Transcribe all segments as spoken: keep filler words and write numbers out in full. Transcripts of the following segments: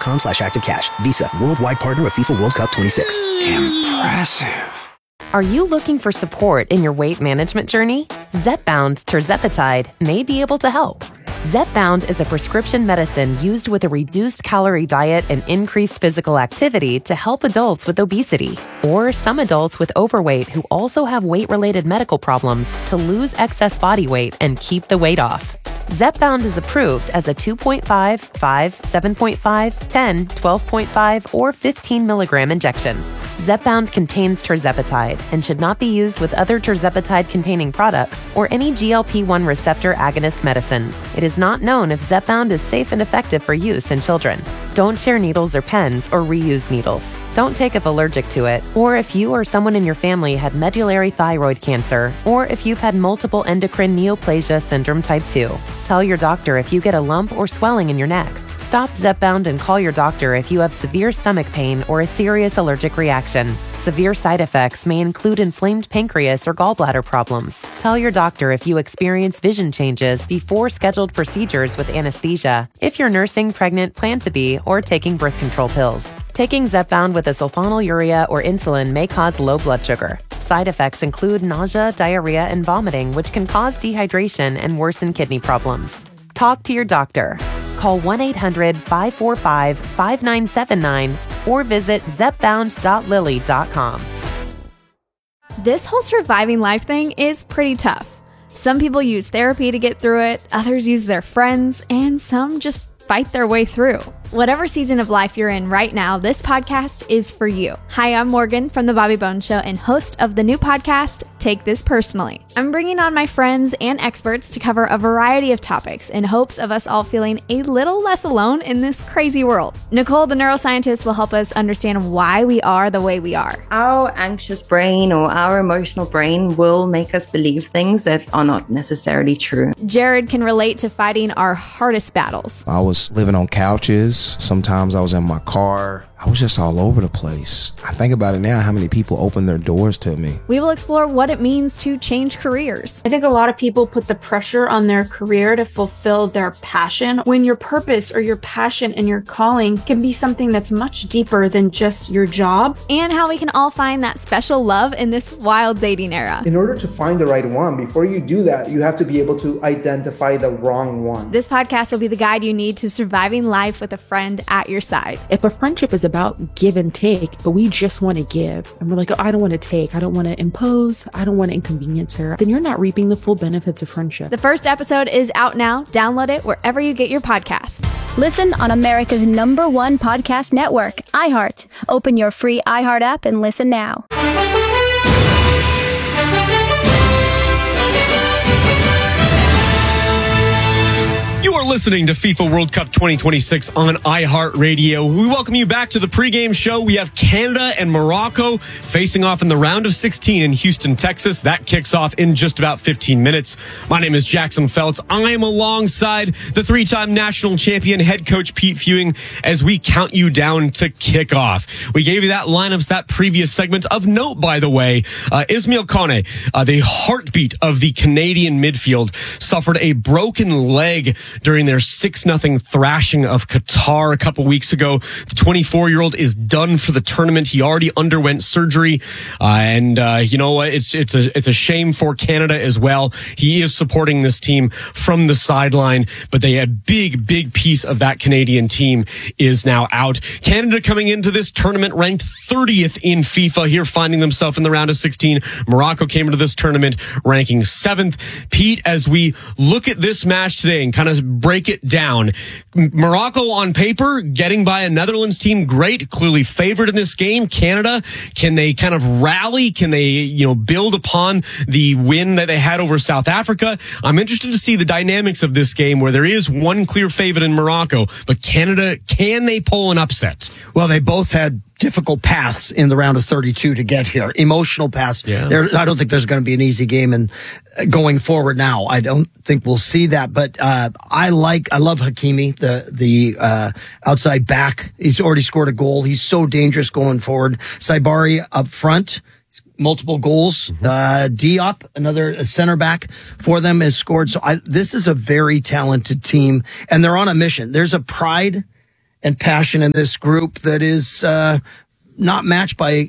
com slash active cash. Visa, worldwide partner of FIFA World Cup twenty-six. Impressive. Are you looking for support in your weight management journey? Zepbound tirzepatide may be able to help. Zepbound is a prescription medicine used with a reduced calorie diet and increased physical activity to help adults with obesity or some adults with overweight who also have weight-related medical problems to lose excess body weight and keep the weight off. Zepbound is approved as a two point five, five, seven point five, ten, twelve point five, or fifteen milligram injection. Zepbound contains tirzepatide and should not be used with other tirzepatide-containing products or any G L P one receptor agonist medicines. It is not known if Zepbound is safe and effective for use in children. Don't share needles or pens or reuse needles. Don't take if allergic to it, or if you or someone in your family had medullary thyroid cancer, or if you've had multiple endocrine neoplasia syndrome type two. Tell your doctor if you get a lump or swelling in your neck. Stop Zepbound and call your doctor if you have severe stomach pain or a serious allergic reaction. Severe side effects may include inflamed pancreas or gallbladder problems. Tell your doctor if you experience vision changes before scheduled procedures with anesthesia, if you're nursing, pregnant, plan to be, or taking birth control pills. Taking Zepbound with a sulfonylurea or insulin may cause low blood sugar. Side effects include nausea, diarrhea, and vomiting, which can cause dehydration and worsen kidney problems. Talk to your doctor. Call one eight hundred, five four five, five nine seven nine or visit zepbound dot lilly dot com. This whole surviving life thing is pretty tough. Some people use therapy to get through it, others use their friends, and some just fight their way through. Whatever season of life you're in right now, this podcast is for you. Hi, I'm Morgan from The Bobby Bones Show and host of the new podcast, Take This Personally. I'm bringing on my friends and experts to cover a variety of topics in hopes of us all feeling a little less alone in this crazy world. Nicole, the neuroscientist, will help us understand why we are the way we are. Our anxious brain or our emotional brain will make us believe things that are not necessarily true. Jared can relate to fighting our hardest battles. I was living on couches. Sometimes I was in my car. I was just all over the place. I think about it now, how many people opened their doors to me. We will explore what it means to change careers. I think a lot of people put the pressure on their career to fulfill their passion, when your purpose or your passion and your calling can be something that's much deeper than just your job. And how we can all find that special love in this wild dating era. In order to find the right one, before you do that, you have to be able to identify the wrong one. This podcast will be the guide you need to surviving life with a friend at your side. If a friendship is about give and take, but we just want to give, and we're like, oh, I don't want to take, I don't want to impose, I don't want to inconvenience her, then you're not reaping the full benefits of friendship. The first episode is out now. Download it wherever you get your podcast. Listen on America's number one podcast network, iHeart. Open your free iHeart app and listen now. You are listening to FIFA World Cup twenty twenty-six on iHeartRadio. We welcome you back to the pregame show. We have Canada and Morocco facing off in the round of sixteen in Houston, Texas. That kicks off in just about fifteen minutes. My name is Jackson Feltz. I am alongside the three-time national champion head coach Pete Fewing as we count you down to kickoff. We gave you that lineups, that previous segment. Of note, by the way, uh, Ismail Kone, uh, the heartbeat of the Canadian midfield, suffered a broken leg during their six nothing thrashing of Qatar a couple weeks ago. The twenty-four-year-old is done for the tournament. He already underwent surgery. Uh, and, uh, you know what? It's, it's a, it's a shame for Canada as well. He is supporting this team from the sideline, but they a big, big piece of that Canadian team is now out. Canada coming into this tournament ranked thirtieth in FIFA here, finding themselves in the round of sixteen. Morocco came into this tournament ranking seventh. Pete, as we look at this match today and kind of break it down, Morocco on paper getting by a Netherlands team, great, clearly favored in this game. Canada, can they kind of rally? Can they, you know, build upon the win that they had over South Africa? I'm interested to see the dynamics of this game where there is one clear favorite in Morocco, but Canada, can they pull an upset? Well, they both had difficult paths in the round of thirty-two to get here. Emotional paths. Yeah. There, I don't think there's going to be an easy game, and going forward now, I don't think we'll see that. But uh, I like, I love Hakimi, the the uh, outside back. He's already scored a goal. He's so dangerous going forward. Saibari up front, multiple goals. Mm-hmm. Uh, Diop, another center back for them, has scored. So I, this is a very talented team, and they're on a mission. There's a pride and passion in this group that is uh, not matched by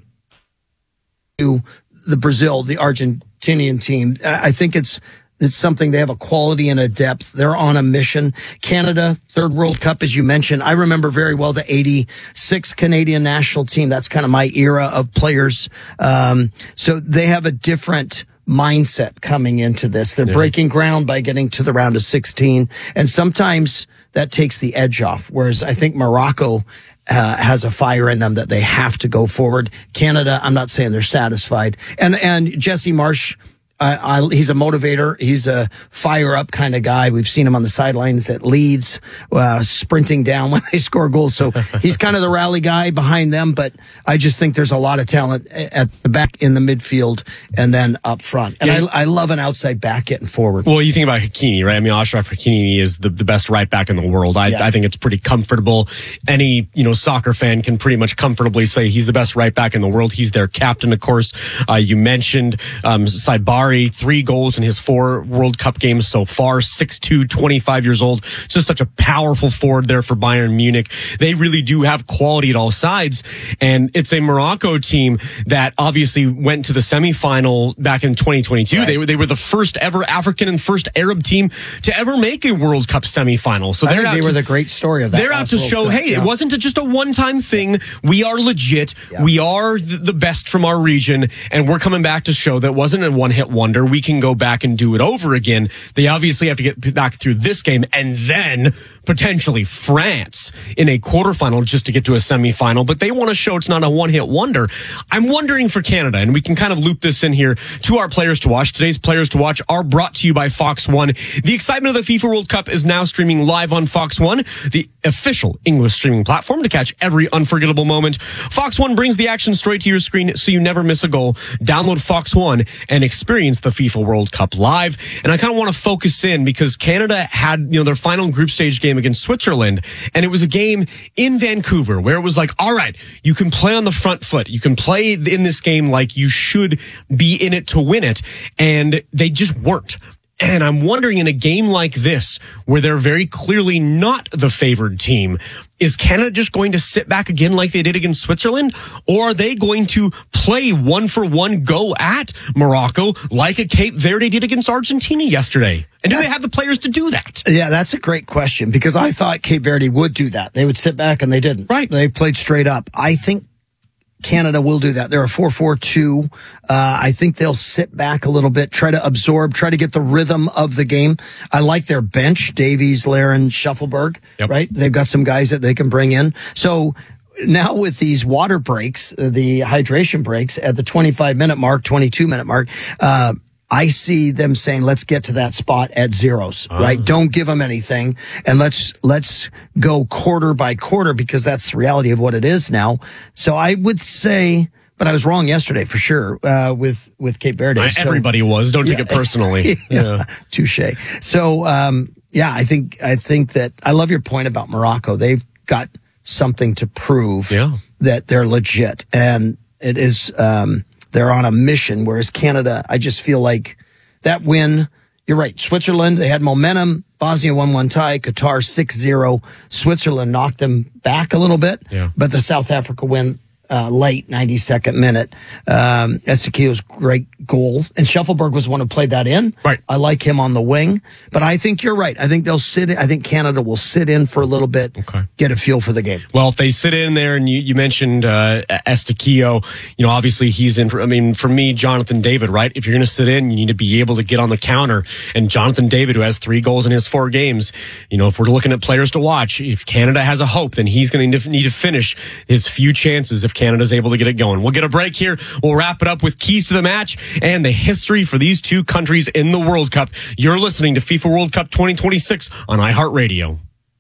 the Brazil, the Argentinian team. I think it's it's something. They have a quality and a depth. They're on a mission. Canada, third World Cup, as you mentioned. I remember very well the eighty-six Canadian national team. That's kind of my era of players. Um, so they have a different mindset coming into this. They're yeah. breaking ground by getting to the round of sixteen. And sometimes that takes the edge off. Whereas I think Morocco uh, has a fire in them that they have to go forward. Canada, I'm not saying they're satisfied. And, and Jesse Marsh, I, I, he's a motivator. He's a fire up kind of guy. We've seen him on the sidelines at Leeds, uh, sprinting down when they score goals. So he's kind of the rally guy behind them. But I just think there's a lot of talent at the back, in the midfield, and then up front. And yeah. I, I love an outside back getting forward. Well, you think about Hakimi, right? I mean, Achraf Hakimi is the, the best right back in the world. I, yeah. I think it's pretty comfortable. Any, you know, soccer fan can pretty much comfortably say he's the best right back in the world. He's their captain, of course. Uh, you mentioned, um, Saibari. Three goals in his four World Cup games so far, six two, twenty-five years old. Just such a powerful forward there for Bayern Munich. They really do have quality at all sides. And it's a Morocco team that obviously went to the semifinal back in twenty twenty-two. Right. They were, they were the first ever African and first Arab team to ever make a World Cup semifinal. So I they're think out they to, were the great story of that. They're out to World show, Cup. hey, yeah. it wasn't just a one-time thing. We are legit. Yeah. We are the best from our region. And we're coming back to show that wasn't a one-hit wonder. We can go back and do it over again. They obviously have to get back through this game and then potentially France in a quarterfinal just to get to a semifinal. But they want to show it's not a one-hit wonder. I'm wondering for Canada, and we can kind of loop this in here to our players to watch. Today's players to watch are brought to you by Fox One. The excitement of the FIFA World Cup is now streaming live on Fox One, the official English streaming platform to catch every unforgettable moment. Fox One brings the action straight to your screen so you never miss a goal. Download Fox One and experience the FIFA World Cup live. And I kind of want to focus in because Canada had, you know, their final group stage game against Switzerland, and it was a game in Vancouver where it was like, all right, you can play on the front foot. You can play in this game like you should be in it to win it. And they just weren't. And I'm wondering, in a game like this, where they're very clearly not the favored team, is Canada just going to sit back again like they did against Switzerland? Or are they going to play one for one, go at Morocco like a Cape Verde did against Argentina yesterday? And do they have the players to do that? Yeah, that's a great question, because I thought Cape Verde would do that. They would sit back, and they didn't. Right. They played straight up. I think Canada will do that. They're a four four two. Uh, I think they'll sit back a little bit, try to absorb, try to get the rhythm of the game. I like their bench, Davies, Larin, Shuffleberg, yep. right? They've got some guys that they can bring in. So now with these water breaks, the hydration breaks at the twenty-five minute mark, twenty-two minute mark, uh, I see them saying, let's get to that spot at zeros, uh. right? Don't give them anything. And let's, let's go quarter by quarter, because that's the reality of what it is now. So I would say, but I was wrong yesterday for sure, uh, with, with Cape Verde. Uh, so, everybody was. Don't take yeah. it personally. yeah. yeah. Touche. So, um, yeah, I think, I think that I love your point about Morocco. They've got something to prove yeah. that they're legit. And it is, um, they're on a mission, whereas Canada, I just feel like that win, you're right, Switzerland, they had momentum. Bosnia one one tie, Qatar six zero. Switzerland knocked them back a little bit, yeah. but the South Africa win uh, late, ninety-second minute. Um, Estequio's great goal. And Shuffleberg was the one who played that in. Right. I like him on the wing. But I think you're right. I think they'll sit in, I think Canada will sit in for a little bit, okay. get a feel for the game. Well, if they sit in there, and you, you mentioned uh, Estequio, you know, obviously he's in for, I mean, for me, Jonathan David, right? If you're going to sit in, you need to be able to get on the counter. And Jonathan David, who has three goals in his four games, you know, if we're looking at players to watch, if Canada has a hope, then he's going to need to finish his few chances if Canada's able to get it going. We'll get a break here. We'll wrap it up with keys to the match and the history for these two countries in the World Cup. You're listening to FIFA World Cup twenty twenty-six on iHeartRadio.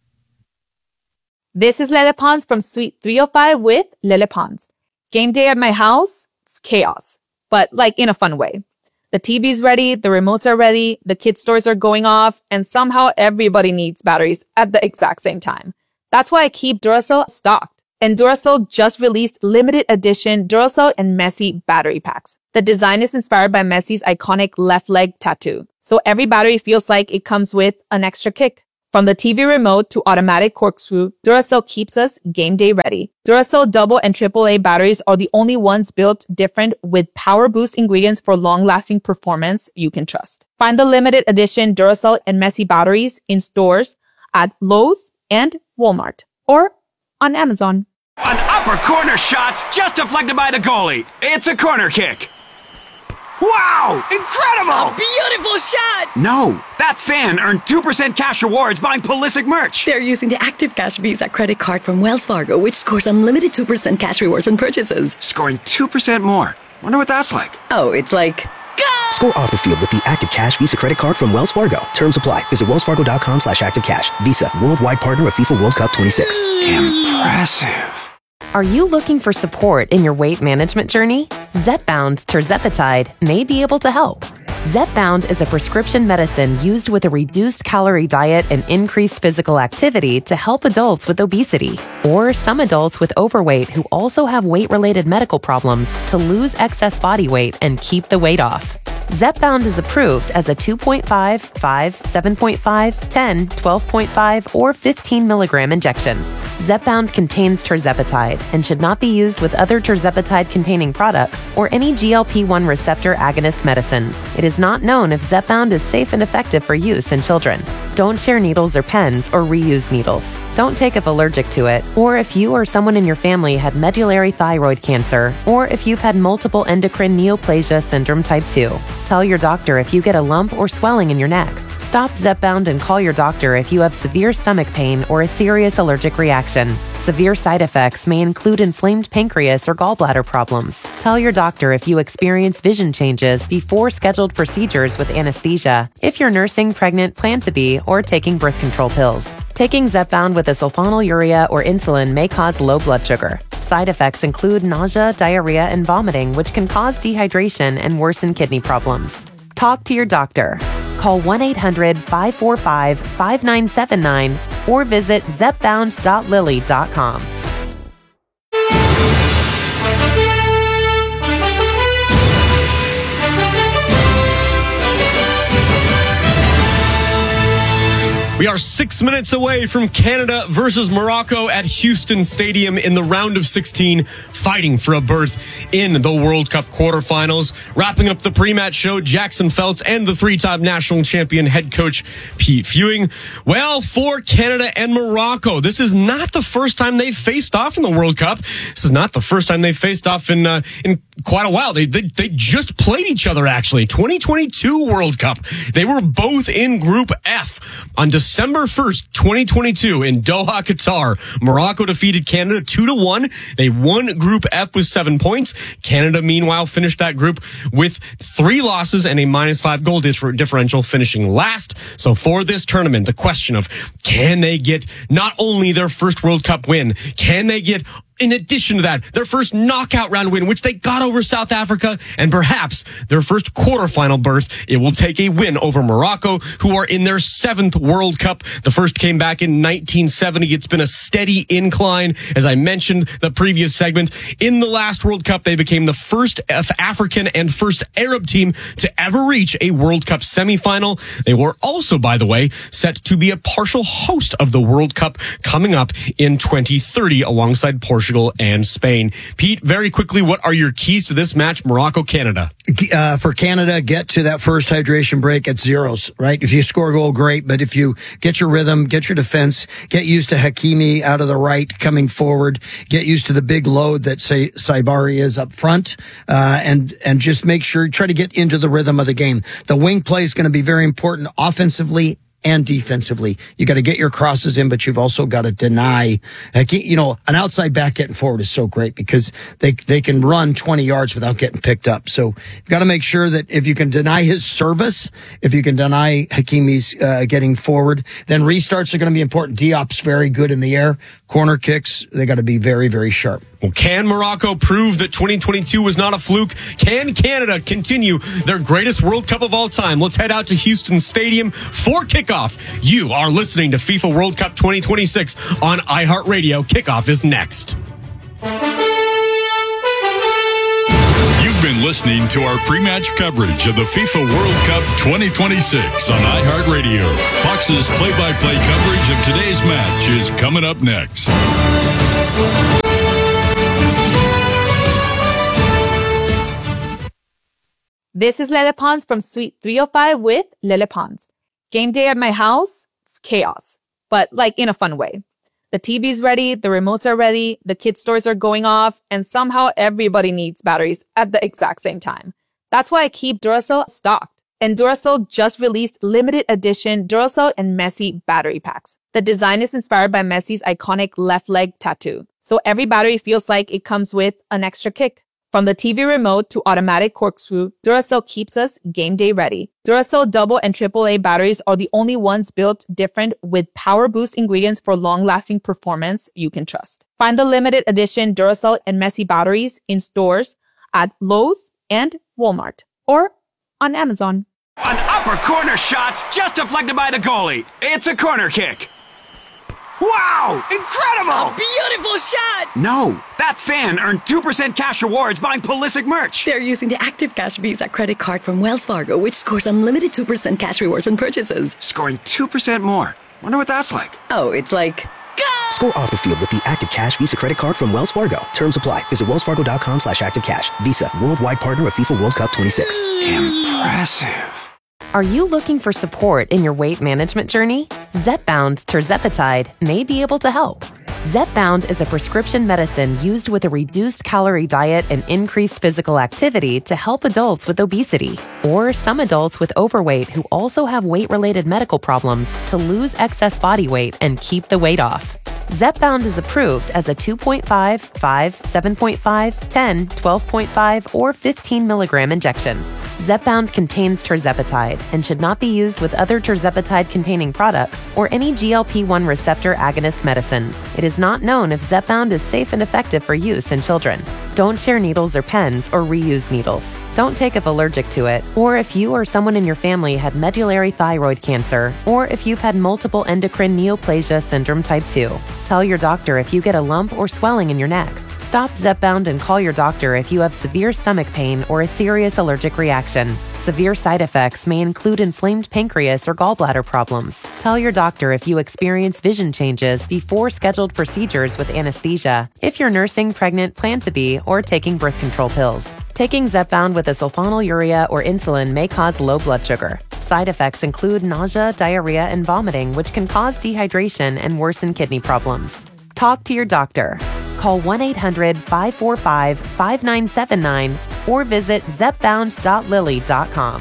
This is Lele Pons from Suite three oh five with Lele Pons. Game day at my house, it's chaos, but like in a fun way. The T V's ready, the remotes are ready, the kids' stores are going off, and somehow everybody needs batteries at the exact same time. That's why I keep Duracell stocked. And Duracell just released limited edition Duracell and Messi battery packs. The design is inspired by Messi's iconic left leg tattoo. So every battery feels like it comes with an extra kick. From the T V remote to automatic corkscrew, Duracell keeps us game day ready. Duracell double and triple A batteries are the only ones built different with power boost ingredients for long-lasting performance you can trust. Find the limited edition Duracell and Messi batteries in stores at Lowe's and Walmart or on Amazon. An upper corner shot's just deflected by the goalie. It's a corner kick. Wow! Incredible! A beautiful shot! No, that fan earned two percent cash rewards buying Pulisic merch. They're using the Active Cash Visa credit card from Wells Fargo, which scores unlimited two percent cash rewards on purchases. Scoring two percent more. Wonder what that's like. Oh, it's like... Score off the field with the Active Cash Visa credit card from Wells Fargo. Terms apply. Visit wellsfargo.com slash activecash. Visa, worldwide partner of FIFA World Cup twenty-six. Impressive. Are you looking for support in your weight management journey? Zepbound tirzepatide may be able to help. Zepbound is a prescription medicine used with a reduced calorie diet and increased physical activity to help adults with obesity or some adults with overweight who also have weight-related medical problems to lose excess body weight and keep the weight off. Zepbound is approved as a two point five, five, seven point five, ten, twelve point five, or fifteen milligram injection. Zepbound contains tirzepatide and should not be used with other tirzepatide-containing products or any G L P one receptor agonist medicines. It is not known if Zepbound is safe and effective for use in children. Don't share needles or pens or reuse needles. Don't take if allergic to it, or if you or someone in your family had medullary thyroid cancer, or if you've had multiple endocrine neoplasia syndrome type two. Tell your doctor if you get a lump or swelling in your neck. Stop Zepbound and call your doctor if you have severe stomach pain or a serious allergic reaction. Severe side effects may include inflamed pancreas or gallbladder problems. Tell your doctor if you experience vision changes before scheduled procedures with anesthesia, if you're nursing, pregnant, plan to be, or taking birth control pills. Taking Zepbound with a sulfonylurea or insulin may cause low blood sugar. Side effects include nausea, diarrhea, and vomiting, which can cause dehydration and worsen kidney problems. Talk to your doctor. Call one eight hundred, five four five, five nine seven nine or visit zepbound dot lilly dot com. We are six minutes away from Canada versus Morocco at Houston Stadium in the round of sixteen, fighting for a berth in the World Cup quarterfinals. Wrapping up the pre-match show, Jackson Feltz and the three-time national champion head coach Pete Fewing. Well, for Canada and Morocco, this is not the first time they've faced off in the World Cup. This is not the first time they've faced off in uh, in quite a while. They, they they just played each other, actually. twenty twenty-two World Cup. They were both in Group F on December first, twenty twenty-two in Doha, Qatar. Morocco defeated Canada two to one. They won Group F with seven points. Canada, meanwhile, finished that group with three losses and a minus five goal differential, finishing last. So for this tournament, the question of can they get not only their first World Cup win, can they get, in addition to that, their first knockout round win, which they got over South Africa, and perhaps their first quarterfinal berth. It will take a win over Morocco, who are in their seventh World Cup. The first came back in nineteen seventy. It's been a steady incline. As I mentioned the previous segment, in the last World Cup, they became the first African and first Arab team to ever reach a World Cup semifinal. They were also, by the way, set to be a partial host of the World Cup coming up in twenty thirty alongside Portugal. Portugal and Spain. Pete, very quickly, what are your keys to this match, Morocco-Canada? Uh, for Canada, get to that first hydration break at zeros, right? If you score a goal, great. But if you get your rhythm, get your defense, get used to Hakimi out of the right coming forward, get used to the big load that say Saibari is up front, uh, and, and just make sure, try to get into the rhythm of the game. The wing play is going to be very important offensively and defensively. You got to get your crosses in, but you've also got to deny, you know, an outside back getting forward is so great because they, they can run twenty yards without getting picked up. So you've got to make sure that if you can deny his service, if you can deny Hakimi's, uh, getting forward, then restarts are going to be important. Diop's very good in the air. Corner kicks, they got to be very, very sharp. Well, can Morocco prove that twenty twenty-two was not a fluke? Can Canada continue their greatest World Cup of all time? Let's head out to Houston Stadium for kickoff. You are listening to FIFA World Cup twenty twenty-six on iHeartRadio. Kickoff is next. You've been listening to our pre-match coverage of the FIFA World Cup twenty twenty-six on iHeartRadio. Fox's play-by-play coverage of today's match is coming up next. This is Lele Pons from Suite three oh five with Lele Pons. Game day at my house, it's chaos, but like in a fun way. The T V's ready, the remotes are ready, the kids' stores are going off, and somehow everybody needs batteries at the exact same time. That's why I keep Duracell stocked. And Duracell just released limited edition Duracell and Messi battery packs. The design is inspired by Messi's iconic left leg tattoo. So every battery feels like it comes with an extra kick. From the T V remote to automatic corkscrew, Duracell keeps us game day ready. Duracell double and triple A batteries are the only ones built different with power boost ingredients for long-lasting performance you can trust. Find the limited edition Duracell and Messi batteries in stores at Lowe's and Walmart or on Amazon. An upper corner shot's just deflected by the goalie. It's a corner kick. Wow! Incredible! A beautiful shot! No, that fan earned two percent cash rewards buying Pulisic merch. They're using the Active Cash Visa credit card from Wells Fargo, which scores unlimited two percent cash rewards on purchases. Scoring two percent more. Wonder what that's like. Oh, it's like... Score off the field with the Active Cash Visa credit card from Wells Fargo. Terms apply. Visit wellsfargo.com slash active cash. Visa, worldwide partner of FIFA World Cup twenty-six. Impressive. Are you looking for support in your weight management journey? Zepbound tirzepatide may be able to help. Zepbound is a prescription medicine used with a reduced calorie diet and increased physical activity to help adults with obesity or some adults with overweight who also have weight-related medical problems to lose excess body weight and keep the weight off. Zepbound is approved as a two point five, five, seven point five, ten, twelve point five, or fifteen milligram injection. Zepbound contains tirzepatide and should not be used with other tirzepatide-containing products or any G L P one receptor agonist medicines. It is not known if Zepbound is safe and effective for use in children. Don't share needles or pens or reuse needles. Don't take if allergic to it, or if you or someone in your family had medullary thyroid cancer, or if you've had multiple endocrine neoplasia syndrome type two. Tell your doctor if you get a lump or swelling in your neck. Stop Zepbound and call your doctor if you have severe stomach pain or a serious allergic reaction. Severe side effects may include inflamed pancreas or gallbladder problems. Tell your doctor if you experience vision changes before scheduled procedures with anesthesia, if you're nursing, pregnant, plan to be, or taking birth control pills. Taking Zepbound with a sulfonylurea or insulin may cause low blood sugar. Side effects include nausea, diarrhea, and vomiting, which can cause dehydration and worsen kidney problems. Talk to your doctor. Call one eight hundred, five four five, five nine seven nine or visit zepbound dot lilly dot com.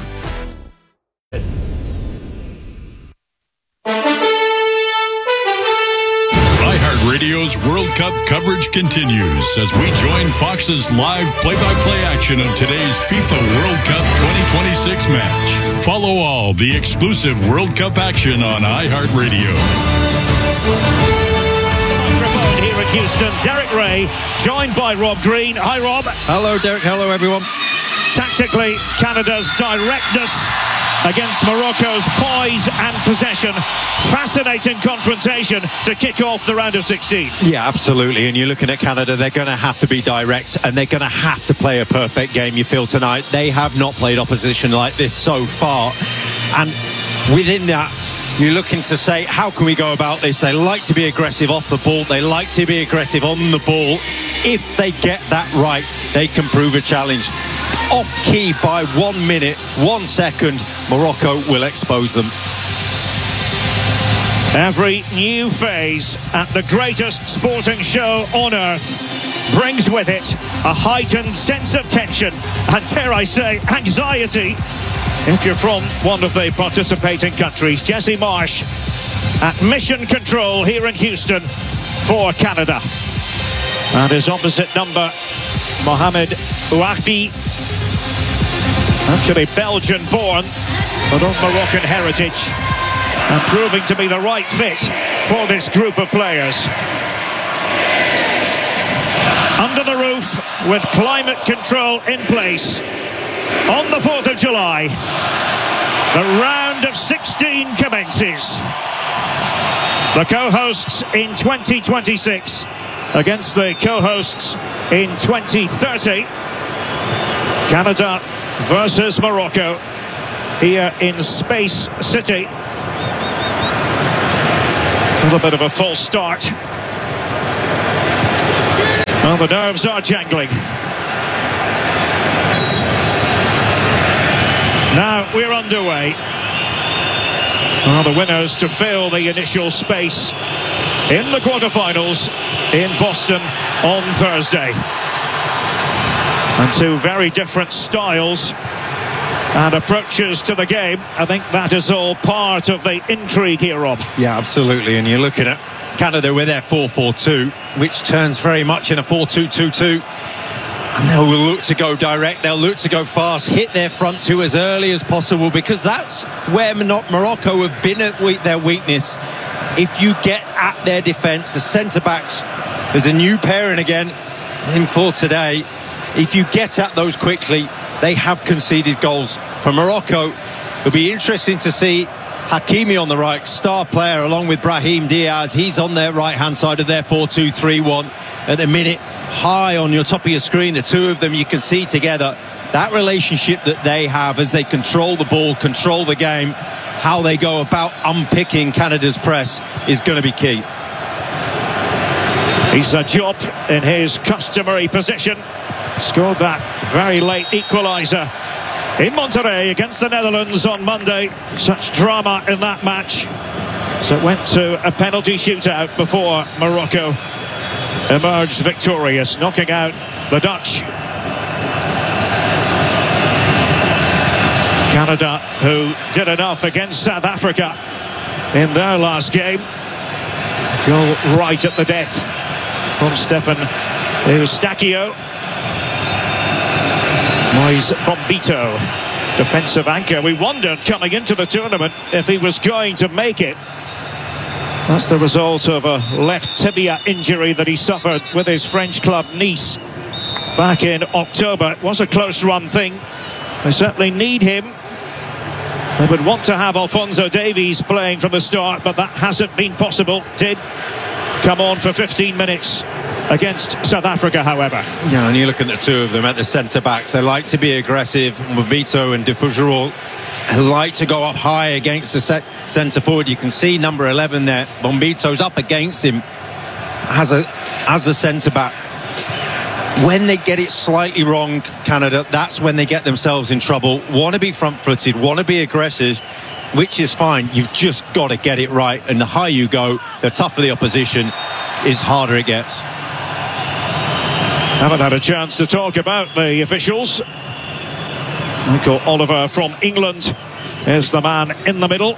iHeartRadio's World Cup coverage continues as we join Fox's live play-by-play action of today's FIFA World Cup twenty twenty-six match. Follow all the exclusive World Cup action on iHeartRadio. Here in Houston, Derek Ray, joined by Rob Green. Hi, Rob. Hello, Derek. Hello, everyone. Tactically, Canada's directness against Morocco's poise and possession. Fascinating confrontation to kick off the round of sixteen. Yeah, absolutely. And you're looking at Canada, they're going to have to be direct and they're going to have to play a perfect game, you feel, tonight. They have not played opposition like this so far. And within that, you're looking to say, how can we go about this? They like to be aggressive off the ball. They like to be aggressive on the ball. If they get that right, they can prove a challenge. Off key by one minute, one second, Morocco will expose them. Every new phase at the greatest sporting show on earth brings with it a heightened sense of tension and, dare I say, anxiety. If you're from one of the participating countries, Jesse Marsh at mission control here in Houston for Canada. And his opposite number, Mohamed Ouahbi, actually Belgian born, but of Moroccan heritage, and proving to be the right fit for this group of players. Under the roof with climate control in place. On the fourth of July, the round of sixteen commences. The co-hosts in twenty twenty-six against the co-hosts in twenty thirty. Canada versus Morocco here in Space City. A little bit of a false start. Well, the nerves are jangling. Now we're underway. Well, the winners to fill the initial space in the quarterfinals in Boston on Thursday. And two very different styles and approaches to the game. I think that is all part of the intrigue here, Rob. Yeah, absolutely. And you're looking at Canada with their four four two, which turns very much in a four two two two. And they'll look to go direct, they'll look to go fast, hit their front two as early as possible, because that's where Morocco have been at their weakness. If you get at their defence, the centre-backs, there's a new pairing again in for today. If you get at those quickly, they have conceded goals. For Morocco, it'll be interesting to see Hakimi on the right, star player, along with Brahim Diaz. He's on their right-hand side of their four two three one at the minute. High on your top of your screen, the two of them you can see together. That relationship that they have as they control the ball, control the game, how they go about unpicking Canada's press is going to be key. He's a job in his customary position. Scored that very late equaliser in Monterrey against the Netherlands on Monday. Such drama in that match. So it went to a penalty shootout before Morocco emerged victorious, knocking out the Dutch. Canada, who did enough against South Africa in their last game. Goal right at the death from Stefan Eustáquio. Moise Bombito, defensive anchor. We wondered coming into the tournament if he was going to make it. That's the result of a left tibia injury that he suffered with his French club Nice back in October. It was a close run thing. They certainly need him. They would want to have Alphonso Davies playing from the start, but that hasn't been possible. Did come on for fifteen minutes against South Africa, however. Yeah, and you look at the two of them at the centre-backs. They like to be aggressive. Mbito and Defugeral like to go up high against the set centre-forward. You can see number eleven there. Bombito's up against him as a as the centre-back. When they get it slightly wrong, Canada, that's when they get themselves in trouble. Want to be front-footed, want to be aggressive, which is fine. You've just got to get it right. And the higher you go, the tougher the opposition is, harder it gets. Haven't had a chance to talk about the officials. Michael Oliver from England is the man in the middle.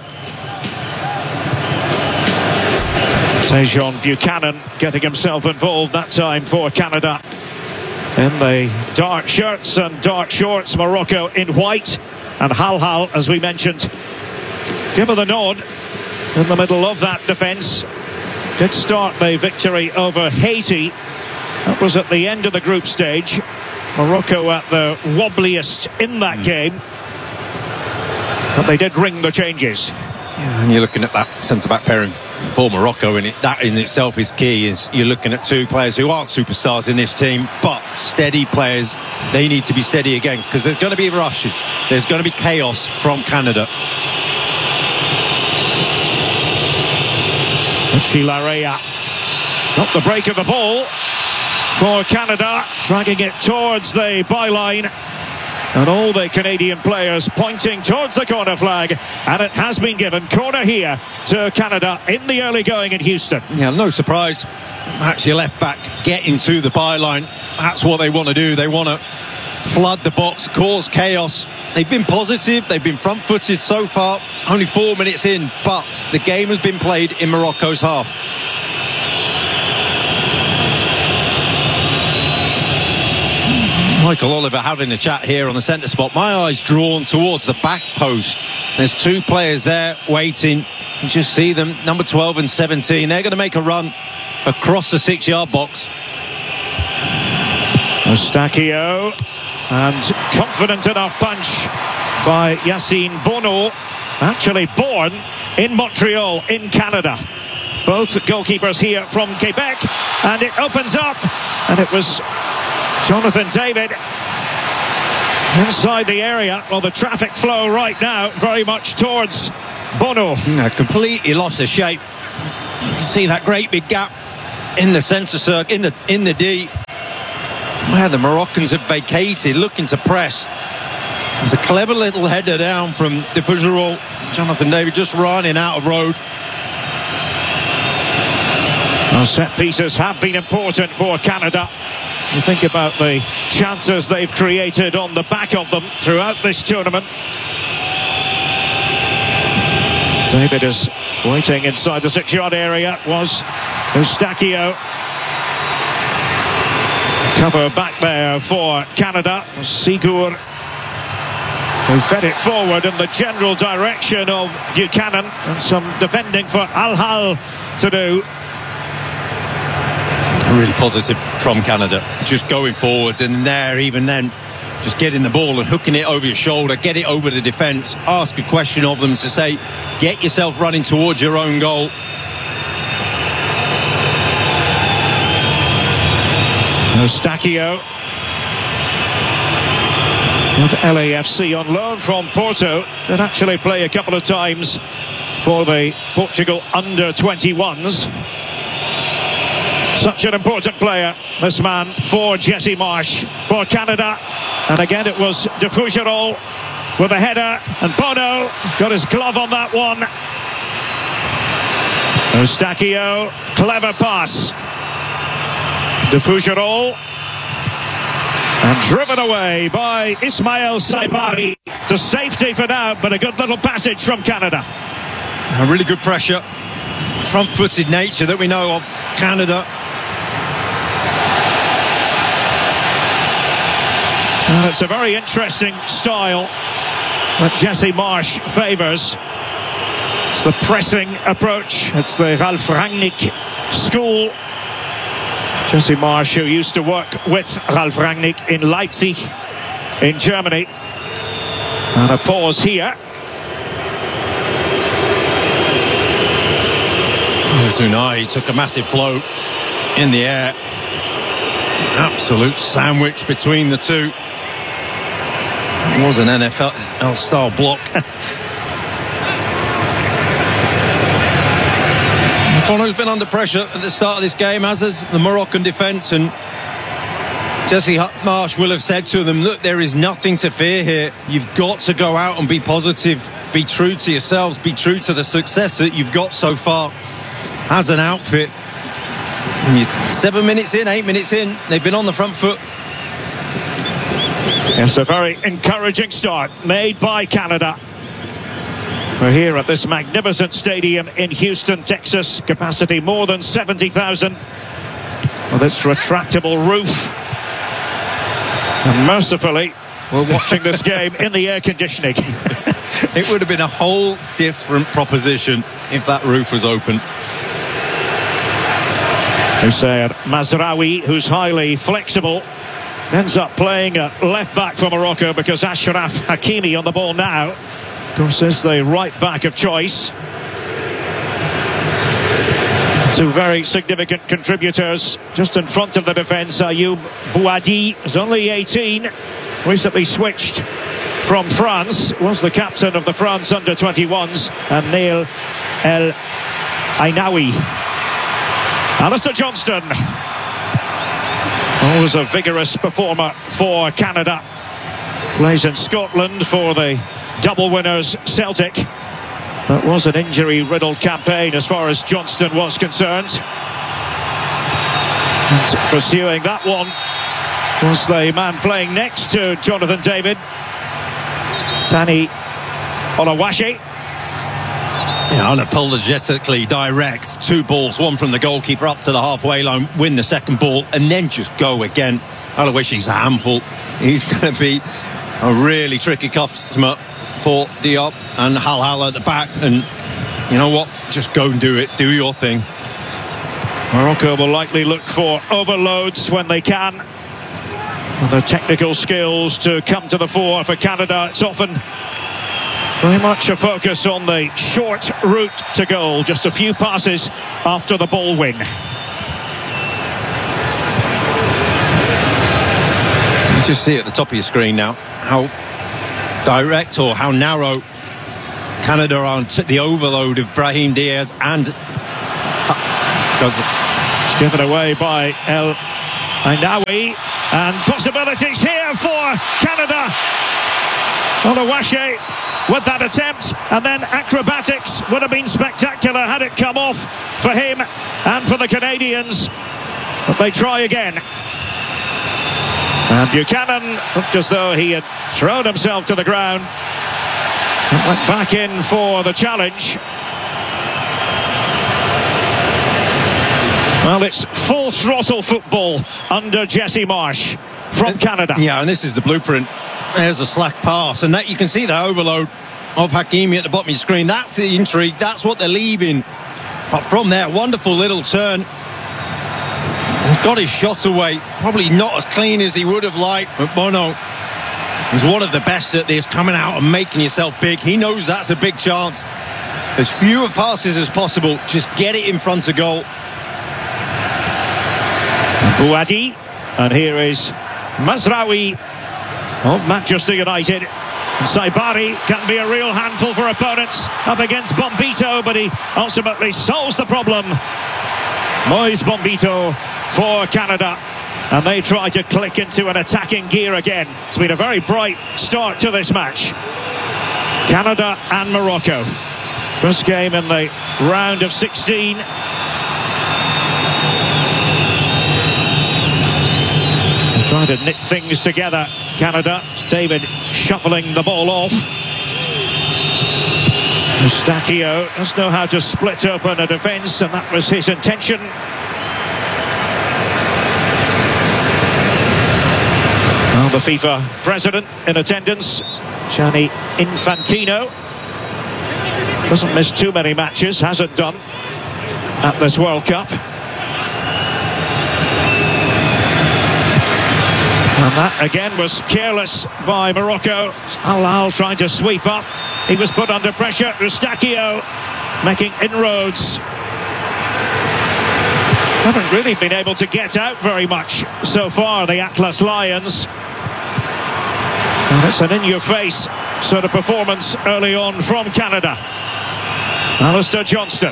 Tejon Buchanan getting himself involved that time for Canada in the dark shirts and dark shorts. Morocco in white, and Hal Hal, as we mentioned, give her the nod in the middle of that defence. Did start the victory over Haiti. That was at the end of the group stage. Morocco at the wobbliest in that game, but they did ring the changes. Yeah, and you're looking at that centre-back pairing for Morocco, and it, that in itself is key. Is you're looking at two players who aren't superstars in this team, but steady players. They need to be steady again, because there's going to be rushes. There's going to be chaos from Canada. Richie Larea got the break of the ball for Canada, dragging it towards the byline, and all the Canadian players pointing towards the corner flag, and it has been given. Corner here to Canada in the early going in Houston. Yeah, no surprise. Actually, left back getting to the byline. That's what they want to do. They want to flood the box, cause chaos. They've been positive, they've been front-footed so far. Only four minutes in, but the game has been played in Morocco's half. Michael Oliver having a chat here on the centre spot. My eyes drawn towards the back post. There's two players there waiting. You just see them, number twelve and seventeen. They're going to make a run across the six-yard box. Eustáquio, and confident enough punch by Yacine Bono, actually born in Montreal in Canada. Both goalkeepers here from Quebec, and it opens up, and it was Jonathan David Inside the area, well, the traffic flow right now very much towards Bono. Yeah, completely lost the shape. You can see that great big gap in the centre circle, in the in the D, where the Moroccans have vacated, looking to press. There's a clever little header down from De Fougerolles. Jonathan David just running out of road. Well, set pieces have been important for Canada. You think about the chances they've created on the back of them throughout this tournament. David is waiting inside the six-yard area. Was Eustachio. Cover back there for Canada. Sigur, who fed it forward in the general direction of Buchanan, and some defending for Al-Hal to do. Really positive from Canada, just going forwards, and there, even then, just getting the ball and hooking it over your shoulder, get it over the defence, ask a question of them to say, get yourself running towards your own goal. Eustachio with L A F C on loan from Porto, that actually play a couple of times for the Portugal under twenty-ones. Such an important player, this man, for Jesse Marsh, for Canada. And again, it was De Fougerolles with a header, and Bono got his glove on that one. Eustachio, clever pass. De Fougerolles, and driven away by Ismail Saibari to safety for now, but a good little passage from Canada. A really good pressure, front-footed nature that we know of Canada. And it's a very interesting style that Jesse Marsh favours. It's the pressing approach. It's the Ralf Rangnick school. Jesse Marsh, who used to work with Ralf Rangnick in Leipzig in Germany. And a pause here. Zunai took a massive blow in the air. Absolute sandwich between the two. It was an N F L style block. Bono's been under pressure at the start of this game, as has the Moroccan defence, and Jesse Marsh will have said to them, look, there is nothing to fear here. You've got to go out and be positive, be true to yourselves, be true to the success that you've got so far as an outfit. And you're seven minutes in, eight minutes in, they've been on the front foot. Yes, a very encouraging start made by Canada. We're here at this magnificent stadium in Houston, Texas. Capacity more than seventy thousand. With its retractable roof. And mercifully, we're watching this game in the air conditioning. It would have been a whole different proposition if that roof was open. Hussein Mazraoui, who's highly flexible, ends up playing at left back for Morocco because Ashraf Hakimi on the ball now. Of course, is the right back of choice. Two very significant contributors just in front of the defence. Ayoub Bouadi is only eighteen, recently switched from France, was the captain of the France under twenty-ones, and Neil El Ainaoui. Alistair Johnston, always a vigorous performer for Canada, plays in Scotland for the double winners Celtic. That was an injury-riddled campaign as far as Johnston was concerned. And pursuing that one was the man playing next to Jonathan David, Tani Olawashi. Yeah, unapologetically direct. Two balls, one from the goalkeeper up to the halfway line, win the second ball, and then just go again. Olawashi a handful. He's going to be a really tricky customer for Diop and Al-Hal at the back. And you know what? Just go and do it. Do your thing. Morocco will likely look for overloads when they can. And the technical skills to come to the fore for Canada. It's often very much a focus on the short route to goal. Just a few passes after the ball win. Just see at the top of your screen now how direct or how narrow Canada are on the overload of Brahim Diaz and it's given away by El Ainaoui, and possibilities here for Canada. Oluwaseyi with that attempt, and then acrobatics would have been spectacular had it come off for him and for the Canadians, but they try again. And Buchanan looked as though he had thrown himself to the ground and went back in for the challenge. Well, it's full throttle football under Jesse Marsch from Canada. Yeah, and this is the blueprint. There's a slack pass, and that you can see the overload of Hakimi at the bottom of your screen. That's the intrigue. That's what they're leaving. But from there, wonderful little turn. He's got his shot away. Probably not as clean as he would have liked, but Bono is one of the best at this, coming out and making yourself big. He knows that's a big chance. As fewer passes as possible. Just get it in front of goal. Bouadi, and here is Mazraoui of Manchester United. Saibari can be a real handful for opponents up against Bombito, but he ultimately solves the problem. Moise Bombito for Canada, and they try to click into an attacking gear again. It's been a very bright start to this match. Canada and Morocco. First game in the round of sixteen. Trying to knit things together, Canada. David shuffling the ball off. Eustáquio does know how to split open a defence, and that was his intention. Well, the FIFA president in attendance, Gianni Infantino, doesn't miss too many matches, hasn't done at this World Cup. And that again was careless by Morocco. Al-Al trying to sweep up. He was put under pressure. Eustáquio making inroads. Haven't really been able to get out very much so far, the Atlas Lions. And it's an in-your-face sort of performance early on from Canada. Alistair Johnston.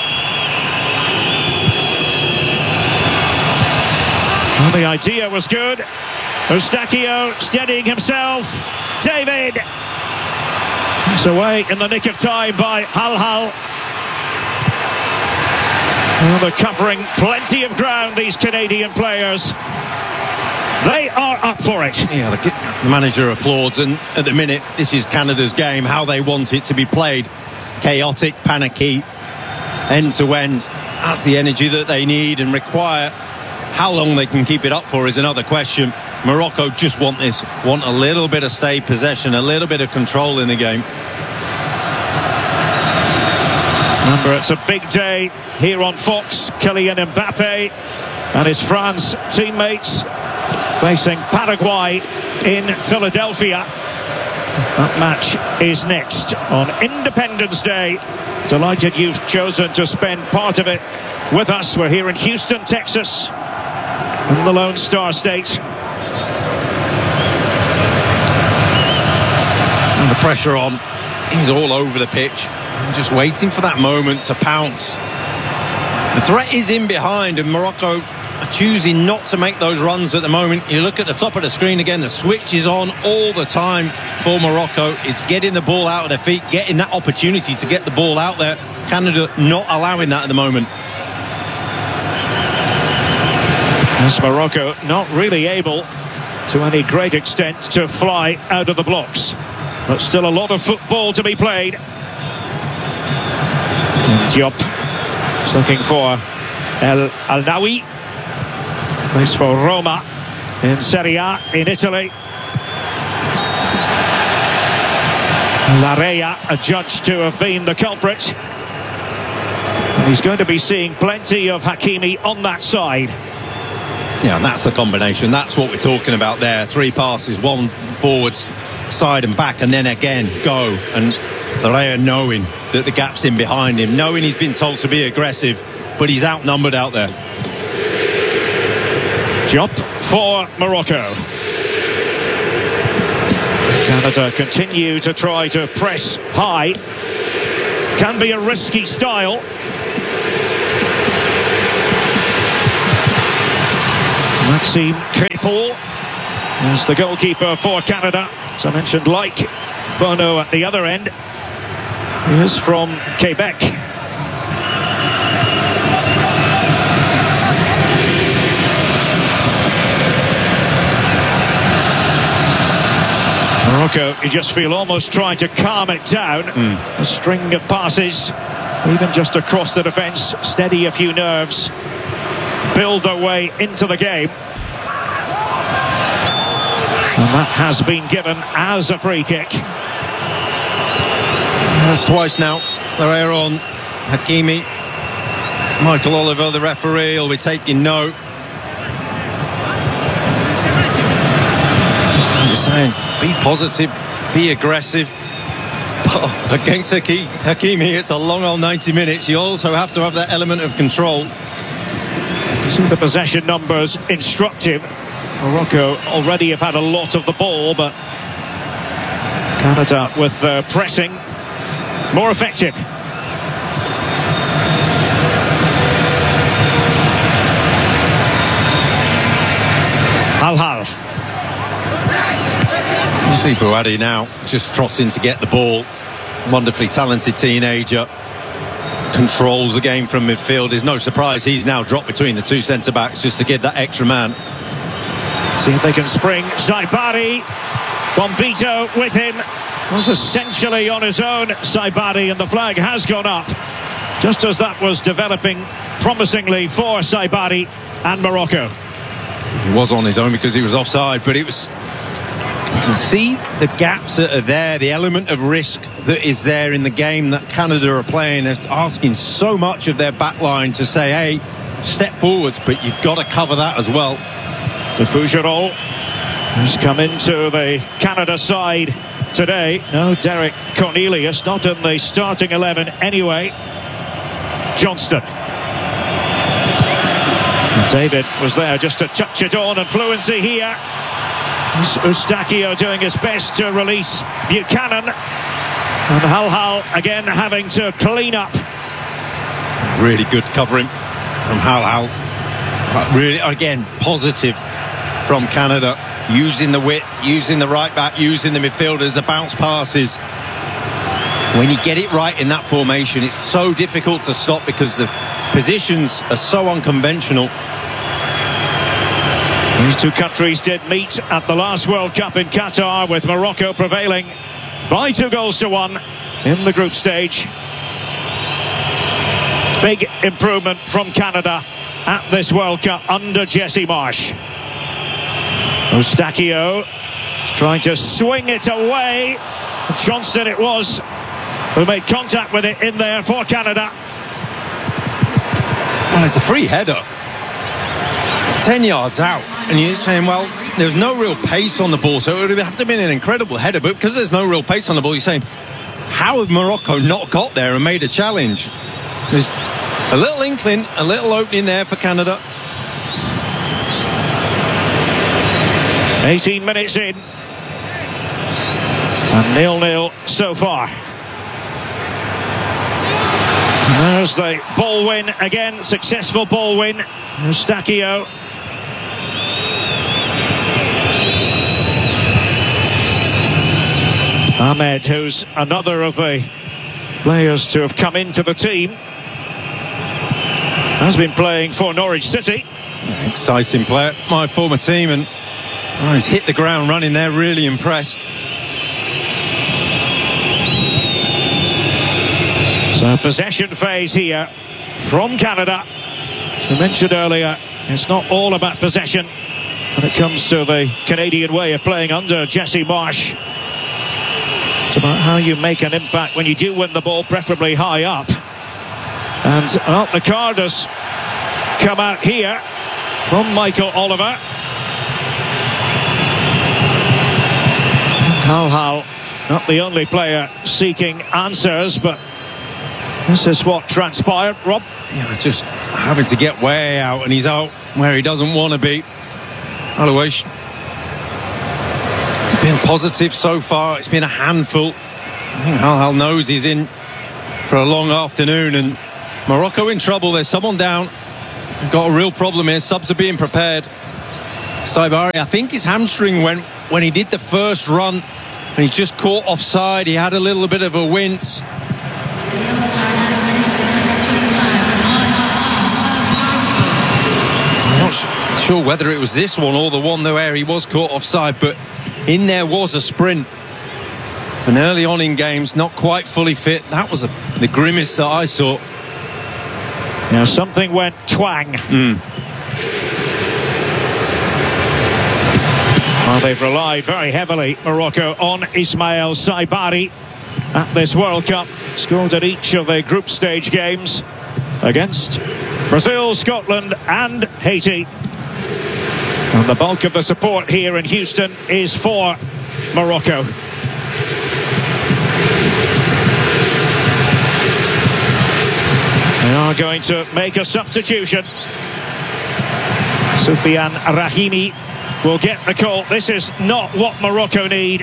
Well, the idea was good. Eustáquio steadying himself. David. It's away in the nick of time by Al-Al. Well, they're covering plenty of ground, these Canadian players. They are up for it. Yeah, the manager applauds, and at the minute, this is Canada's game, how they want it to be played. Chaotic, panicky, end to end. That's the energy that they need and require. How long they can keep it up for is another question. Morocco just want this, want a little bit of stay possession, a little bit of control in the game. Remember, it's a big day here on Fox. Kylian Mbappe and his France teammates facing Paraguay in Philadelphia. That match is next on Independence Day. Delighted you've chosen to spend part of it with us. We're here in Houston, Texas, in the Lone Star State. And the pressure on. He's all over the pitch. Just waiting for that moment to pounce. The threat is in behind, and Morocco are choosing not to make those runs at the moment. You look at the top of the screen again, the switch is on all the time for Morocco. It's getting the ball out of their feet, getting that opportunity to get the ball out there. Canada not allowing that at the moment. As Morocco not really able to any great extent to fly out of the blocks, but still a lot of football to be played. Diop is looking for El Ainaoui. Plays for Roma in Serie A in Italy. Larea adjudged to have been the culprit. And he's going to be seeing plenty of Hakimi on that side. Yeah, and that's the combination. That's what we're talking about there. Three passes, one forwards, side and back, and then again go. And Larea knowing that the gap's in behind him, knowing he's been told to be aggressive, but he's outnumbered out there. Diop for Morocco. Canada continue to try to press high. Can be a risky style. Maxime Crépeau is the goalkeeper for Canada. As I mentioned, like Bono at the other end. He is from Quebec. Morocco, you just feel almost trying to calm it down. Mm. A string of passes, even just across the defence, steady a few nerves, build their way into the game. And that has been given as a free kick. That's twice now. They're here on Hakimi. Michael Oliver, the referee, will be taking note. I'm just saying, be positive, be aggressive. But against Haki- Hakimi, it's a long old ninety minutes. You also have to have that element of control. See the possession numbers instructive. Morocco already have had a lot of the ball, but Canada with uh, pressing more effective. Hal Hal. You see Bouhaddi now just trotting to get the ball. Wonderfully talented teenager. Controls the game from midfield. There's no surprise he's now dropped between the two centre-backs just to give that extra man. See if they can spring. Saibari. Bombito with him. Was essentially on his own, Saibari, and the flag has gone up. Just as that was developing promisingly for Saibari and Morocco. He was on his own because he was offside, but it was... You can see the gaps that are there, the element of risk that is there in the game that Canada are playing. They're asking so much of their back line to say, hey, step forwards, but you've got to cover that as well. De Fougerolles has come into the Canada side today. No, Derek Cornelius, not in the starting eleven anyway. Johnston. And David was there just to touch it on, and fluency here. Eustáquio doing his best to release Buchanan. And Hal Hal again having to clean up. Really good covering from Hal Hal. But really, again, positive from Canada. Using the width, using the right back, using the midfielders, the bounce passes. When you get it right in that formation, it's so difficult to stop because the positions are so unconventional. These two countries did meet at the last World Cup in Qatar, with Morocco prevailing by two goals to one in the group stage. Big improvement from Canada at this World Cup under Jesse Marsch. Eustáquio is trying to swing it away. Johnston it was who made contact with it in there for Canada. Well, it's a free header. It's ten yards out, and you're saying, well, there's no real pace on the ball, so it would have to have been an incredible header, but because there's no real pace on the ball, you're saying, how have Morocco not got there and made a challenge? There's a little inkling, a little opening there for Canada. eighteen minutes in, and nil-nil so far. There's the ball win again, successful ball win. Eustáquio. Ahmed, who's another of the players to have come into the team, has been playing for Norwich City. Exciting player, my former team, and oh, he's hit the ground running there, really impressed. So possession phase here from Canada. As I mentioned earlier, it's not all about possession when it comes to the Canadian way of playing under Jesse Marsch. It's about how you make an impact when you do win the ball, preferably high up. And well, the card has come out here from Michael Oliver. Hal Hal, not the only player seeking answers, but this is what transpired, Rob. Yeah, just having to get way out, and he's out where he doesn't want to be. Otherwise, been positive so far. It's been a handful. I think Hal Hal knows he's in for a long afternoon, and Morocco in trouble. There's someone down. We've got a real problem here. Subs are being prepared. Saibari, I think his hamstring went when he did the first run, and he's just caught offside. He had a little bit of a wince. I'm not sure whether it was this one or the one where he was caught offside, but in there was a sprint. And early on in games, not quite fully fit. That was a, the grimace that I saw. Now something went twang. Mm. Well, they've relied very heavily, Morocco, on Ismail Saibari at this World Cup. Scored at each of the group stage games against Brazil, Scotland and Haiti. And the bulk of the support here in Houston is for Morocco. They are going to make a substitution. Soufiane Rahimi will get the call. This is not what Morocco need.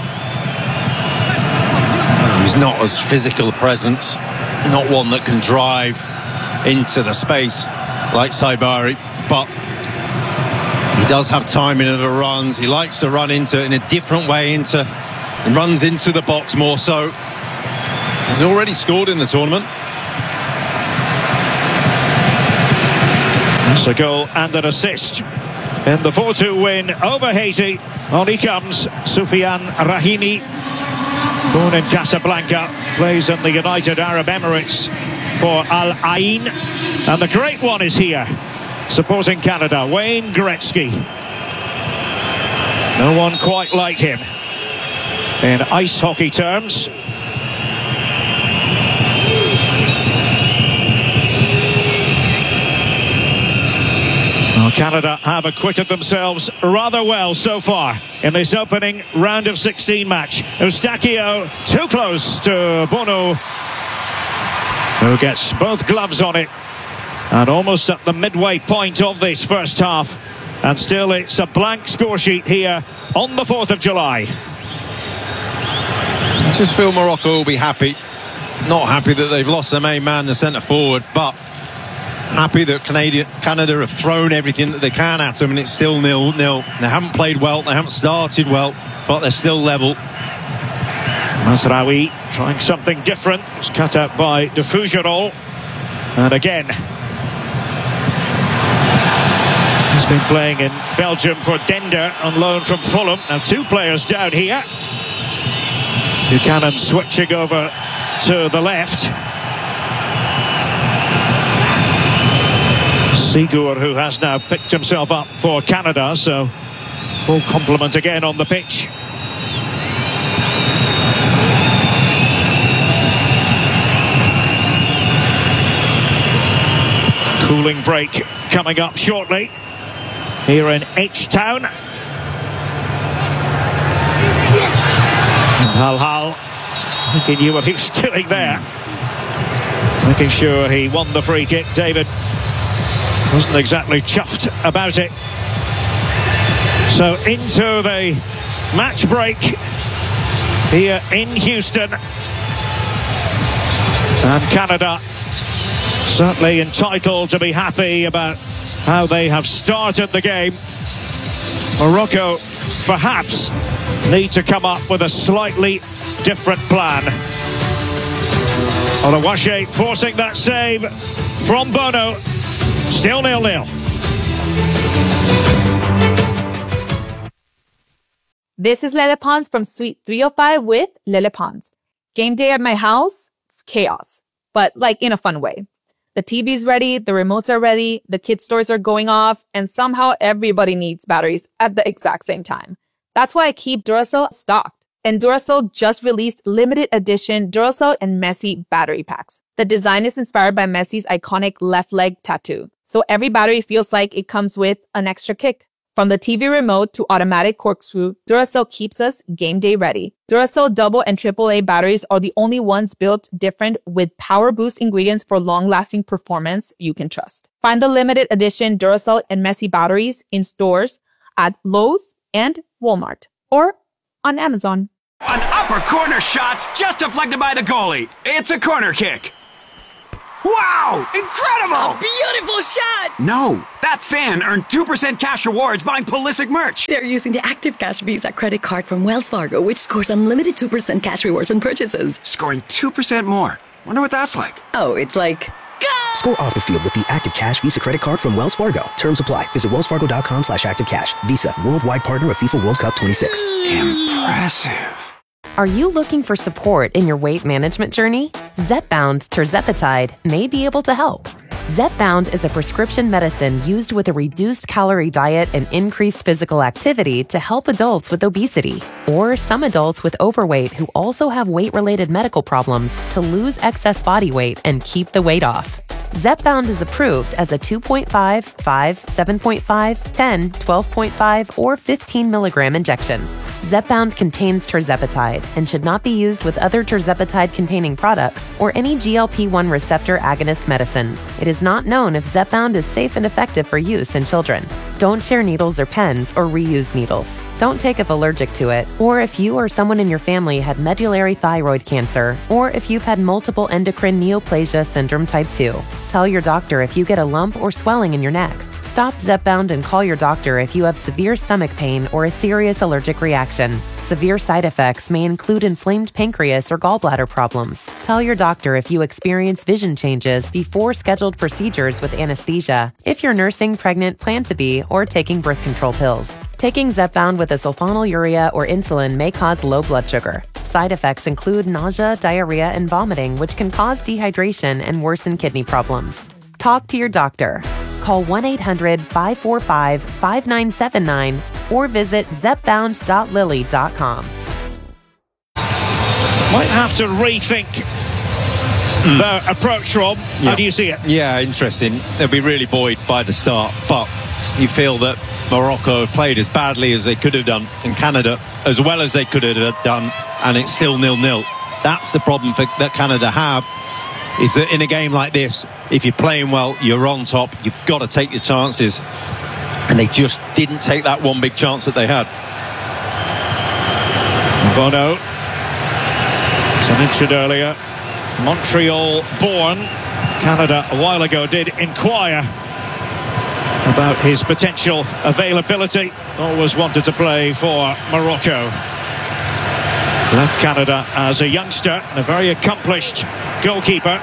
He's not as physical a presence, not one that can drive into the space like Saibari, but he does have timing of the runs. He likes to run into it in a different way, into and runs into the box more so. He's already scored in the tournament. That's a goal and an assist in the four two win over Haiti. On he comes, Soufiane Rahimi, born in Casablanca, plays in the United Arab Emirates for Al Ain. And the great one is here, supporting Canada, Wayne Gretzky. No one quite like him in ice hockey terms. Well, Canada have acquitted themselves rather well so far in this opening round of sixteen match. Eustachio too close to Bono, who gets both gloves on it, and almost at the midway point of this first half. And still it's a blank score sheet here on the fourth of July. I just feel Morocco will be happy. Not happy that they've lost their main man, the centre forward, but happy that Canada, Canada have thrown everything that they can at them, and it's still nil nil. They haven't played well, they haven't started well, but they're still level. Mazraoui trying something different. It's cut out by De Fougerolles. And again, he's been playing in Belgium for Dender on loan from Fulham. Now two players down here. Buchanan switching over to the left. Sigur, who has now picked himself up for Canada, so full complement again on the pitch. Cooling break coming up shortly here in H-Town. And Hal Hal, I think he knew what he was doing there, making sure he won the free kick. David wasn't exactly chuffed about it. So into the match break here in Houston. And Canada certainly entitled to be happy about how they have started the game. Morocco perhaps need to come up with a slightly different plan. Olawashe forcing that save from Bono. Still nil nil. This is Lele Pons from Suite three oh five with Lele Pons. Game day at my house, it's chaos, but like in a fun way. The T V's ready, the remotes are ready, the kids' stores are going off, and somehow everybody needs batteries at the exact same time. That's why I keep Duracell stocked. And Duracell just released limited edition Duracell and Messi battery packs. The design is inspired by Messi's iconic left leg tattoo, so every battery feels like it comes with an extra kick. From the T V remote to automatic corkscrew, Duracell keeps us game day ready. Duracell double and triple A batteries are the only ones built different with power boost ingredients for long-lasting performance you can trust. Find the limited edition Duracell and Messi batteries in stores at Lowe's and Walmart, or on Amazon. An upper corner shot just deflected by the goalie. It's a corner kick. Wow! Incredible! Beautiful shot! No, that fan earned two percent cash rewards buying Pulisic merch. They're using the Active Cash Visa credit card from Wells Fargo, which scores unlimited two percent cash rewards on purchases. Scoring two percent more. Wonder what that's like. Oh, it's like... Score off the field with the Active Cash Visa credit card from Wells Fargo. Terms apply. Visit wellsfargo.com slash active cash. Visa, worldwide partner of FIFA World Cup twenty-six. Impressive. Are you looking for support in your weight management journey? Zepbound tirzepatide may be able to help. Zepbound is a prescription medicine used with a reduced calorie diet and increased physical activity to help adults with obesity or some adults with overweight who also have weight-related medical problems to lose excess body weight and keep the weight off. Zepbound is approved as a two point five, five, seven point five, ten, twelve point five, or fifteen milligram injection. Zepbound contains tirzepatide and should not be used with other tirzepatide-containing products or any G L P one receptor agonist medicines. It is not known if Zepbound is safe and effective for use in children. Don't share needles or pens or reuse needles. Don't take if allergic to it, or if you or someone in your family had medullary thyroid cancer, or if you've had multiple endocrine neoplasia syndrome type two. Tell your doctor if you get a lump or swelling in your neck. Stop Zepbound and call your doctor if you have severe stomach pain or a serious allergic reaction. Severe side effects may include inflamed pancreas or gallbladder problems. Tell your doctor if you experience vision changes before scheduled procedures with anesthesia, if you're nursing, pregnant, plan to be, or taking birth control pills. Taking Zepbound with a sulfonylurea or insulin may cause low blood sugar. Side effects include nausea, diarrhea, and vomiting, which can cause dehydration and worsen kidney problems. Talk to your doctor. Call one eight hundred, five four five, five nine seven nine or visit zepbound dot lilly dot com. Might have to rethink mm. their approach, Rob. Yeah. How do you see it? Yeah, interesting. They'll be really buoyed by the start, but you feel that Morocco played as badly as they could have done, and Canada as well as they could have done, and it's still nil-nil. That's the problem for, that Canada have, is that in a game like this, if you're playing well, you're on top, you've got to take your chances. And they just didn't take that one big chance that they had. Bono, as I mentioned earlier, Montreal born. Canada a while ago did inquire about his potential availability. Always wanted to play for Morocco. Left Canada as a youngster and a very accomplished goalkeeper.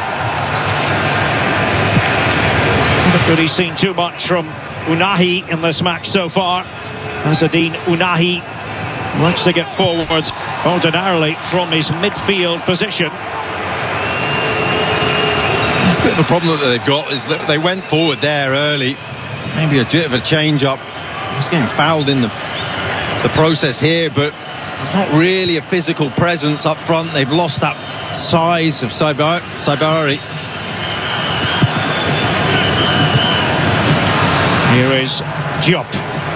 Haven't really seen too much from Unahi in this match so far. Azzedine Unahi likes to get forwards ordinarily from his midfield position. It's a bit of a problem that they've got is that they went forward there early. Maybe a bit of a change up. He was getting fouled in the the process here, but there's not really a physical presence up front. They've lost that size of Saibari. Here is Diop.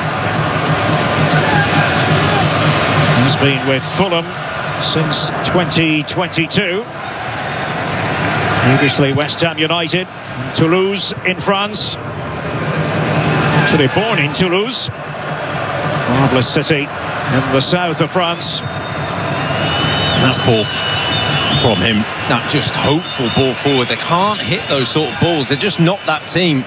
He's been with Fulham since twenty twenty-two. Previously West Ham United, Toulouse in France. Actually born in Toulouse. Marvellous city in the south of France. And that's ball from him. That just hopeful ball forward. They can't hit those sort of balls. They're just not that team.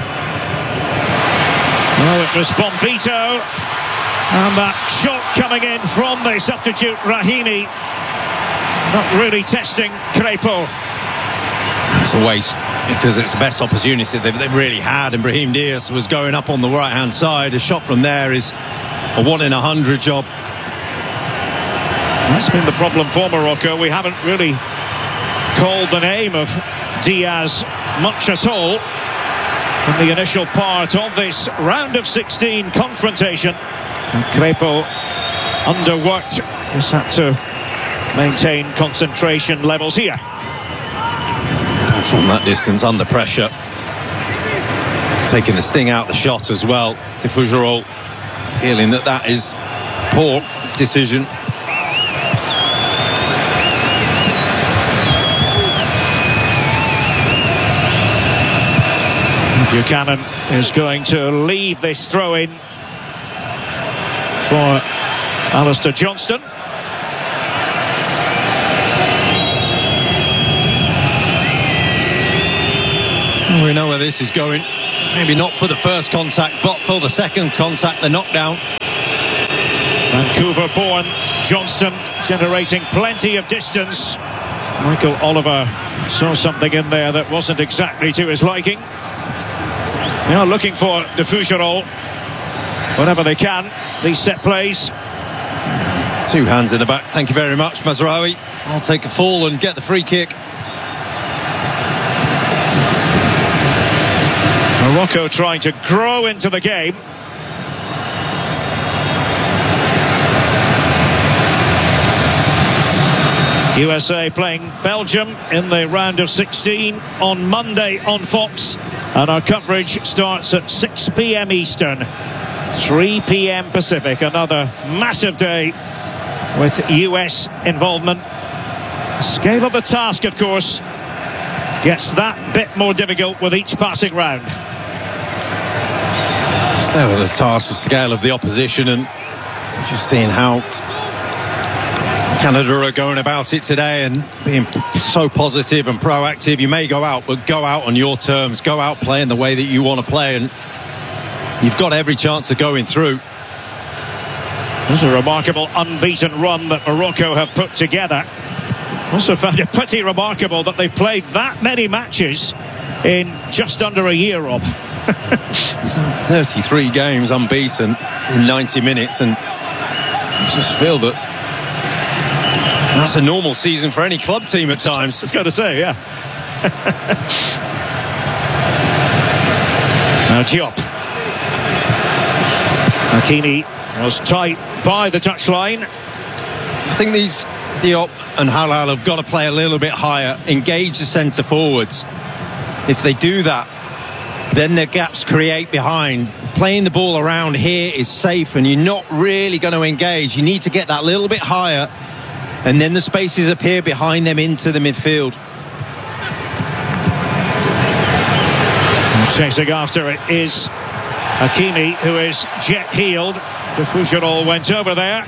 Well, it was Bombito, and that shot coming in from the substitute Rahimi, not really testing Crépeau. It's a waste because it's the best opportunity they've, they've really had, and Brahim Diaz was going up on the right hand side. A shot from there is a one in a hundred job. That's been the problem for Morocco. We haven't really called the name of Diaz much at all in the initial part of this round of sixteen confrontation. And Crépeau underworked. Just had to maintain concentration levels here. From that distance, under pressure. Taking the sting out the shot as well. De Fougerolles feeling that that is poor decision. Buchanan is going to leave this throw-in for Alistair Johnston. We know where this is going. Maybe not for the first contact, but for the second contact, the knockdown. Vancouver-born Johnston generating plenty of distance. Michael Oliver saw something in there that wasn't exactly to his liking. They are looking for De Fougerolles whenever they can, these set plays. Two hands in the back. Thank you very much, Mazraoui. I'll take a fall and get the free kick. Morocco trying to grow into the game. U S A playing Belgium in the round of sixteen on Monday on Fox, and our coverage starts at six p m Eastern, three p m Pacific. Another massive day with U S involvement. The scale of the task, of course, gets that bit more difficult with each passing round. Still the task, the scale of the opposition, and just seeing how Canada are going about it today and being so positive and proactive. You may go out, but go out on your terms. Go out playing the way that you want to play, and you've got every chance of going through. This is a remarkable unbeaten run that Morocco have put together. Also found it pretty remarkable that they've played that many matches in just under a year, Rob. thirty-three games unbeaten in ninety minutes, and I just feel that that's a normal season for any club team at times. I was going to say, yeah. Now Diop. Hakimi was tight by the touchline. I think these Diop and Halal have got to play a little bit higher, engage the centre forwards. If they do that, then the gaps create behind. Playing the ball around here is safe, and you're not really going to engage. You need to get that little bit higher, and then the spaces appear behind them into the midfield. And chasing after it is Hakimi, who is jet-heeled. De Fougerolles went over there.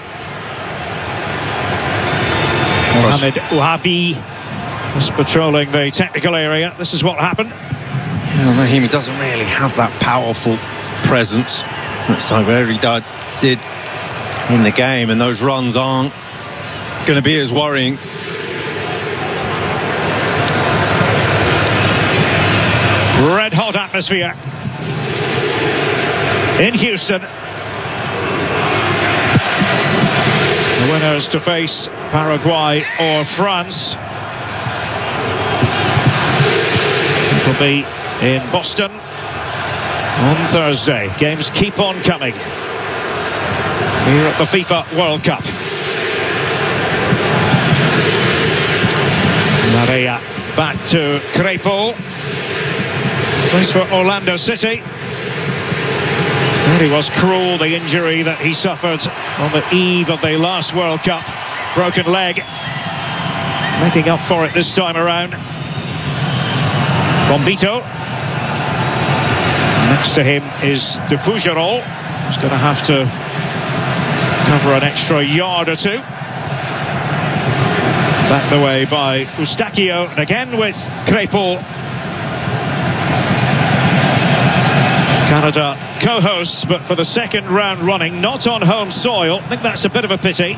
Mohamed Ouahabi was patrolling the technical area. This is what happened. Well, Rahimi doesn't really have that powerful presence that Saiberi did in the game, and those runs aren't going to be as worrying. Red hot atmosphere in Houston. The winners to face Paraguay or France. It'll be in Boston on Thursday. Games keep on coming here at the FIFA World Cup. Maria back to Crepo. Plays for Orlando City. And he was cruel, the injury that he suffered on the eve of the last World Cup. Broken leg. Making up for it this time around. Bombito. Next to him is De Fougerolles. He's going to have to cover an extra yard or two. Back the way by Eustáquio, and again with Crepo. Canada co-hosts, but for the second round running, not on home soil. I think that's a bit of a pity.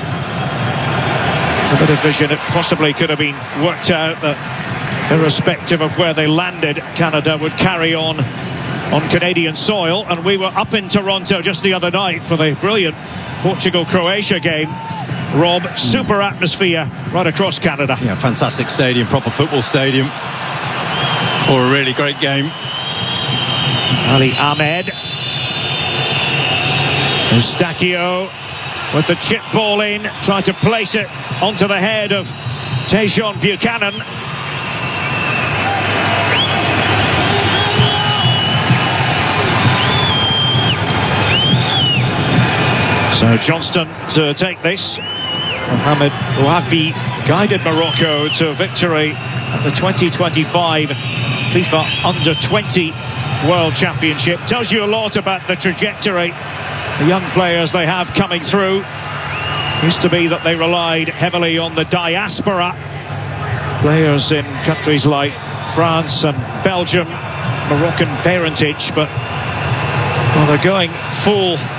A bit of vision, it possibly could have been worked out that irrespective of where they landed, Canada would carry on on Canadian soil. And we were up in Toronto just the other night for the brilliant Portugal-Croatia game. Rob, super atmosphere right across Canada. Yeah, fantastic stadium, proper football stadium for a really great game. Ali Ahmed. Eustáquio with the chip ball in, trying to place it onto the head of Tajon Buchanan. So Johnston to take this. Mohamed Ouahabi guided Morocco to victory at the twenty twenty-five FIFA Under twenty World Championship. Tells you a lot about the trajectory the young players they have coming through. Used to be that they relied heavily on the diaspora. Players in countries like France and Belgium, Moroccan parentage, but well, they're going full